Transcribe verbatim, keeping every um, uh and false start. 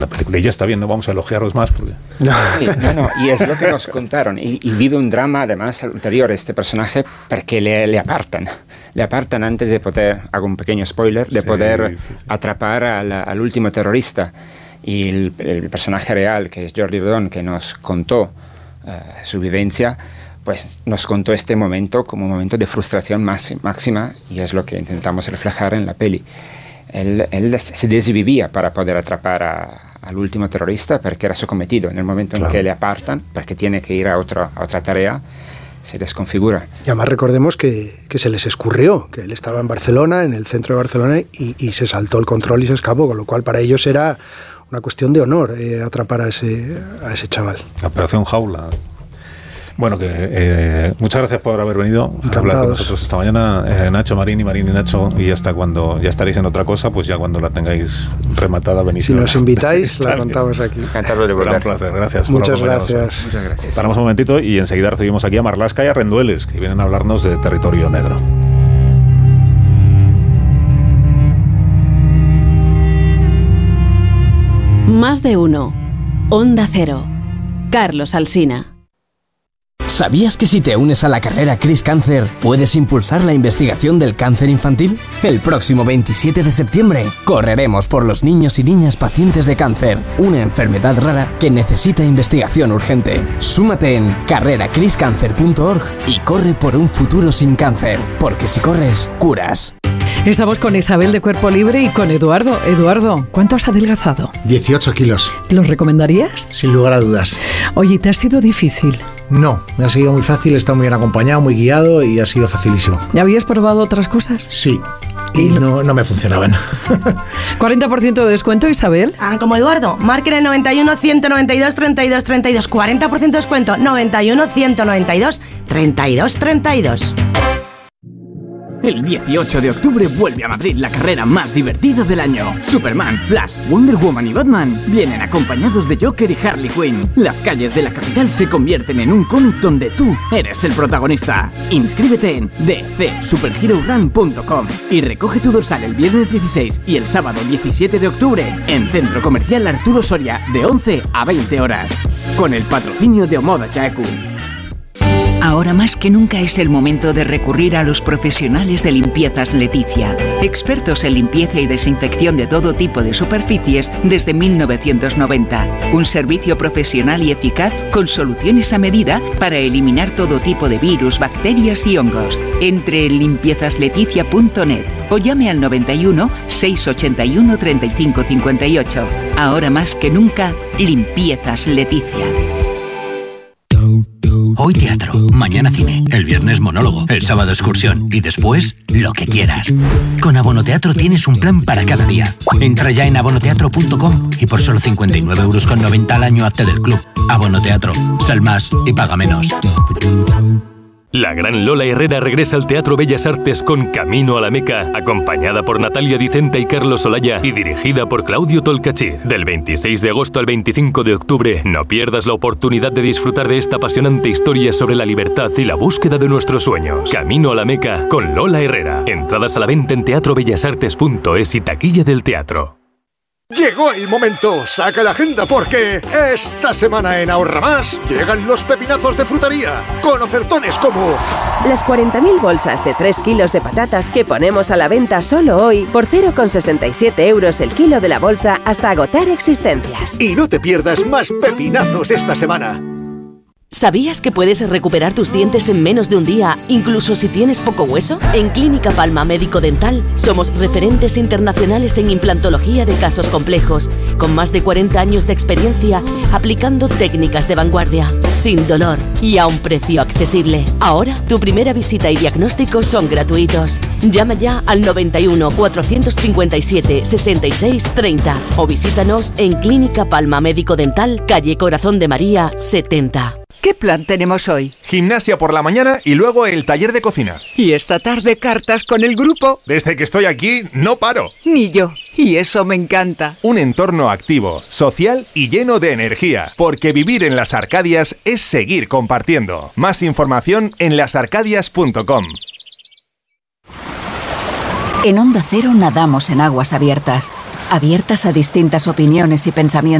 la película. Y ya está bien, no vamos a elogiaros más. Porque... No. Sí, no, no, y es lo que nos contaron. Y, y vive un drama, además, ulterior este personaje, porque le, le apartan. Le apartan antes de poder, hago un pequeño spoiler, de sí, poder sí, sí. atrapar al, al último terrorista. Y el, el personaje real, que es Jordi Rodon, que nos contó uh, su vivencia, pues nos contó este momento como un momento de frustración máxima, y es lo que intentamos reflejar en la peli. Él, él se desvivía para poder atrapar a, al último terrorista, porque era su cometido. En el momento claro. en que le apartan, porque tiene que ir a, otro, a otra tarea, se desconfigura. Y además recordemos que, que se les escurrió, que él estaba en Barcelona, en el centro de Barcelona, y, y se saltó el control y se escapó, con lo cual para ellos era una cuestión de honor eh, atrapar a ese, a ese chaval. La operación Jaula. Bueno, que eh, muchas gracias por haber venido a hablar con nosotros esta mañana, eh, Nacho, Marín y Marín y Nacho, y hasta cuando ya estaréis en otra cosa, pues ya cuando la tengáis rematada venís. Si nos invitáis, la contamos aquí. Encantado de volver. Un placer, gracias. Muchas gracias. Muchas gracias. Paramos un momentito y enseguida recibimos aquí a Marlaska y a Rendueles, que vienen a hablarnos de Territorio Negro. Más de uno. Onda Cero. Carlos Alsina. ¿Sabías que si te unes a la carrera Cris Cáncer puedes impulsar la investigación del cáncer infantil? El próximo veintisiete de septiembre correremos por los niños y niñas pacientes de cáncer, una enfermedad rara que necesita investigación urgente. Súmate en carrera cris cáncer punto org y corre por un futuro sin cáncer, porque si corres, curas. Estamos con Isabel de Cuerpo Libre y con Eduardo. Eduardo, ¿cuánto has adelgazado? dieciocho kilos. ¿Lo recomendarías? Sin lugar a dudas. Oye, ¿te ha sido difícil? No, me ha sido muy fácil, he estado muy bien acompañado, muy guiado y ha sido facilísimo. ¿Ya habías probado otras cosas? Sí, y no, no me funcionaban. ¿cuarenta por ciento de descuento, Isabel? Ah, como Eduardo, marquen el noventa y uno, ciento noventa y dos, treinta y dos, treinta y dos. cuarenta por ciento de descuento, noventa y uno, ciento noventa y dos, treinta y dos, treinta y dos. El dieciocho de octubre vuelve a Madrid la carrera más divertida del año. Superman, Flash, Wonder Woman y Batman vienen acompañados de Joker y Harley Quinn. Las calles de la capital se convierten en un cómic donde tú eres el protagonista. Inscríbete en d c superhero run punto com y recoge tu dorsal el viernes dieciséis y el sábado diecisiete de octubre en Centro Comercial Arturo Soria de once a veinte horas. Con el patrocinio de Omoda Chaeku. Ahora más que nunca es el momento de recurrir a los profesionales de Limpiezas Leticia, expertos en limpieza y desinfección de todo tipo de superficies desde mil novecientos noventa. Un servicio profesional y eficaz con soluciones a medida para eliminar todo tipo de virus, bacterias y hongos. Entre en limpiezas leticia punto net o llame al noventa y uno, seiscientos ochenta y uno, treinta y cinco cincuenta y ocho. Ahora más que nunca, Limpiezas Leticia. Hoy teatro, mañana cine, el viernes monólogo, el sábado excursión y después lo que quieras. Con Abonoteatro tienes un plan para cada día. Entra ya en abonoteatro punto com y por solo cincuenta y nueve euros con noventa al año hazte del club. Abonoteatro, sal más y paga menos. La gran Lola Herrera regresa al Teatro Bellas Artes con Camino a la Meca, acompañada por Natalia Dicenta y Carlos Olaya y dirigida por Claudio Tolcachir. Del veintiséis de agosto al veinticinco de octubre, no pierdas la oportunidad de disfrutar de esta apasionante historia sobre la libertad y la búsqueda de nuestros sueños. Camino a la Meca con Lola Herrera. Entradas a la venta en teatro bellas artes punto es y taquilla del teatro. Llegó el momento, saca la agenda porque esta semana en Ahorra Más llegan los pepinazos de frutería con ofertones como las cuarenta mil bolsas de tres kilos de patatas que ponemos a la venta solo hoy por cero coma sesenta y siete euros el kilo de la bolsa hasta agotar existencias. Y no te pierdas más pepinazos esta semana. ¿Sabías que puedes recuperar tus dientes en menos de un día, incluso si tienes poco hueso? En Clínica Palma Médico Dental somos referentes internacionales en implantología de casos complejos, con más de cuarenta años de experiencia aplicando técnicas de vanguardia, sin dolor y a un precio accesible. Ahora, tu primera visita y diagnóstico son gratuitos. Llama ya al noventa y uno, cuatrocientos cincuenta y siete, sesenta y seis, treinta o visítanos en Clínica Palma Médico Dental, calle Corazón de María, setenta. ¿Qué plan tenemos hoy? Gimnasia por la mañana y luego el taller de cocina. ¿Y esta tarde cartas con el grupo? Desde que estoy aquí, no paro. Ni yo. Y eso me encanta. Un entorno activo, social y lleno de energía. Porque vivir en Las Arcadias es seguir compartiendo. Más información en las arcadias punto com. En Onda Cero nadamos en aguas abiertas, abiertas a distintas opiniones y pensamientos.